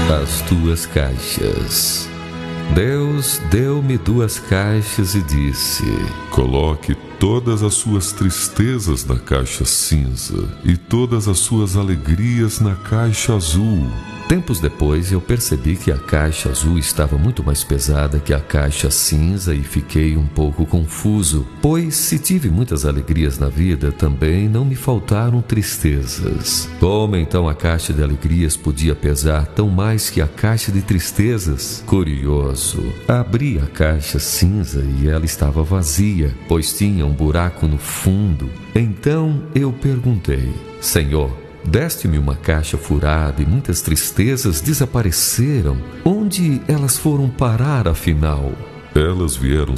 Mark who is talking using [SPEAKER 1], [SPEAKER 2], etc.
[SPEAKER 1] as tuas caixas. Deus deu-me 2 caixas e disse:
[SPEAKER 2] coloque todas as suas tristezas na caixa cinza e todas as suas alegrias na caixa azul.
[SPEAKER 1] Tempos depois, eu percebi que a caixa azul estava muito mais pesada que a caixa cinza e fiquei um pouco confuso, pois se tive muitas alegrias na vida, também não me faltaram tristezas. Como então a caixa de alegrias podia pesar tão mais que a caixa de tristezas? Curioso. Abri a caixa cinza e ela estava vazia, pois tinha um buraco no fundo. Então eu perguntei: Senhor, deste-me uma caixa furada e muitas tristezas desapareceram. Onde elas foram parar afinal?
[SPEAKER 2] Elas vieram